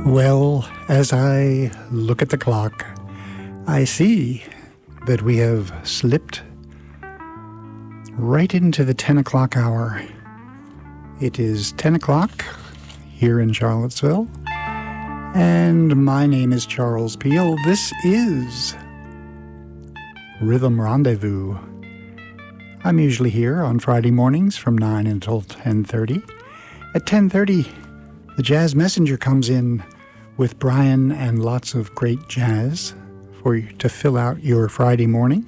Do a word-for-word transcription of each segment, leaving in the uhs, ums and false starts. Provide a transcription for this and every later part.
Well, as I look at the clock, I see that we have slipped right into the ten o'clock hour. It is ten o'clock here in Charlottesville, and my name is Charles Peel. This is Rhythm Rendezvous. I'm usually here on Friday mornings from nine until ten thirty. At ten thirty, the Jazz Messenger comes in with Brian and lots of great jazz for you to fill out your Friday morning.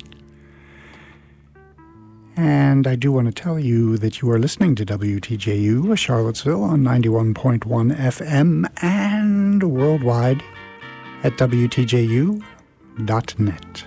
And I do want to tell you that you are listening to W T J U, Charlottesville, on ninety-one point one F M and worldwide at W T J U dot net.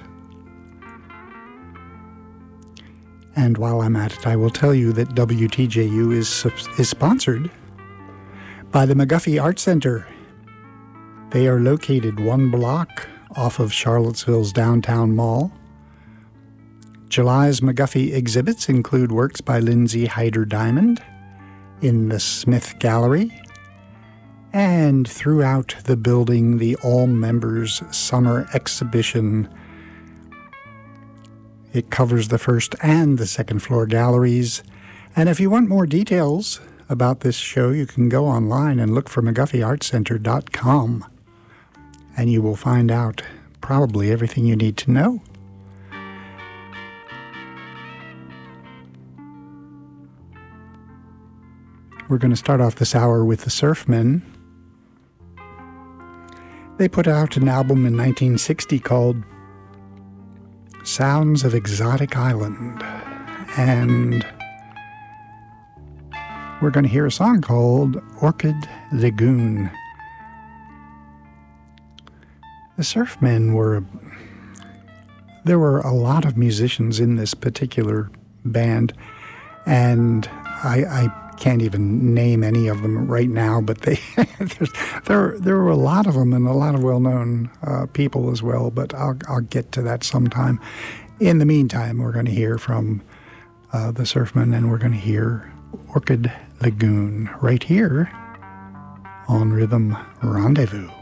And while I'm at it, I will tell you that W T J U is, is sponsored by the McGuffey Art Center. They are located one block off of Charlottesville's downtown mall. July's McGuffey exhibits include works by Lindsay Hyder Diamond in the Smith Gallery, and throughout the building, the All Members Summer Exhibition. It covers the first and the second floor galleries. And if you want more details about this show, you can go online and look for McGuffey Art Center dot com, and you will find out probably everything you need to know. We're going to start off this hour with the Surfmen. They put out an album in nineteen sixty called Sounds of Exotic Island, and we're going to hear a song called Orchid Lagoon. The Surfmen were, there were a lot of musicians in this particular band, and I, I can't even name any of them right now, but they there there were a lot of them and a lot of well-known uh, people as well, but I'll, I'll get to that sometime. In the meantime, we're going to hear from uh, the Surfmen, and we're going to hear Orchid Lagoon right here on Rhythm Rendezvous.